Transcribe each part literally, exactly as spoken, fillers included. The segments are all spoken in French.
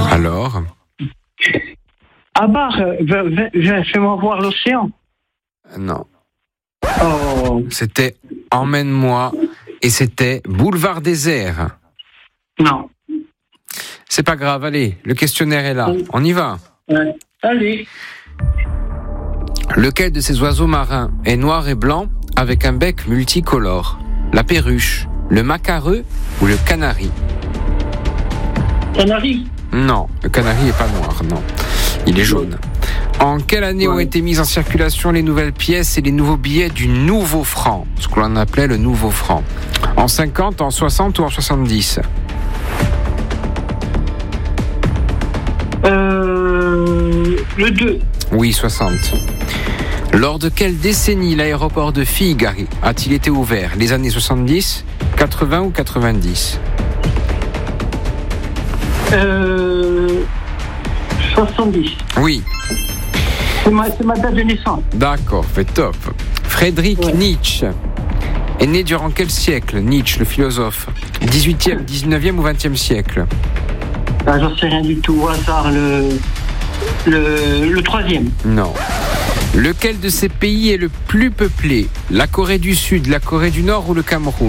Alors ? Ah bah, fais-moi voir l'océan. Non. Oh. C'était Emmène-moi et c'était Boulevard désert. Non. C'est pas grave, allez, le questionnaire est là. On y va. Ouais. Allez. Lequel de ces oiseaux marins est noir et blanc avec un bec multicolore ? La perruche, le macareux ou le canari ? Canari ? Non, le canari est pas noir, non. Il est jaune. En quelle année ouais. ont été mises en circulation les nouvelles pièces et les nouveaux billets du nouveau franc ? Ce que l'on appelait le nouveau franc. En cinquante, en soixante ou en soixante-dix ? Euh... Le deux. Oui, soixante. Lors de quelle décennie l'aéroport de Figari a-t-il été ouvert ? Les années soixante-dix, quatre-vingts ou quatre-vingt-dix ? Euh... soixante-dix. Oui. C'est ma, c'est ma date de naissance. D'accord, fait top. Friedrich ouais. Nietzsche est né durant quel siècle ? Nietzsche, le philosophe. dix-huitième, dix-neuvième ou vingtième siècle ? Ah, j'en sais rien du tout. Au hasard, le... Le... Le troisième. Non. Lequel de ces pays est le plus peuplé ? La Corée du Sud, la Corée du Nord ou le Cameroun ?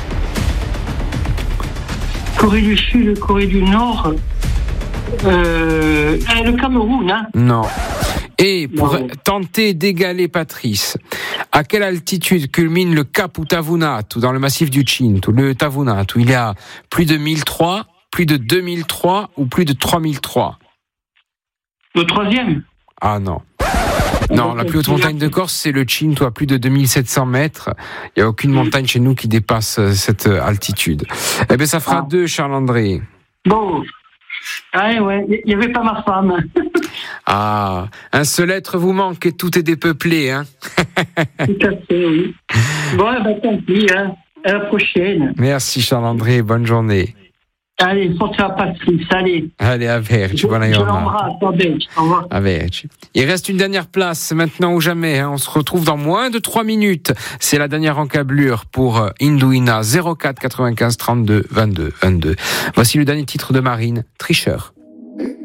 Corée du Sud, la Corée du Nord... Euh... Le Cameroun, hein ? Non. Et pour non. tenter d'égaler Patrice, à quelle altitude culmine le Cap Tavunat, dans le massif du Chintu, le Tavunat, où il y a plus de mille trois, plus de deux mille trois ou plus de trois mille trois ? Le troisième ? Ah non. Non, la plus haute montagne de Corse, c'est le Chintu, à plus de deux mille sept cents mètres. Il n'y a aucune montagne chez nous qui dépasse cette altitude. Eh bien, ça fera ah. deux, Charles-André. Bon. Ah ouais, il n'y avait pas ma femme. Ah, un seul être vous manque et tout est dépeuplé, hein. Tout à fait, oui. Bon, ben tant pis, hein. À la prochaine. Merci Charles-André, bonne journée. Allez, forza la Patrice, allez. Allez, a verci, buona giornata. Je l'embrasse, au revoir. A verci. Il reste une dernière place, maintenant ou jamais. Hein. On se retrouve dans moins de trois minutes. C'est la dernière encablure pour Induina, zéro quatre quatre-vingt-quinze trente-deux vingt-deux vingt-deux. Voici le dernier titre de Marine, Tricheur.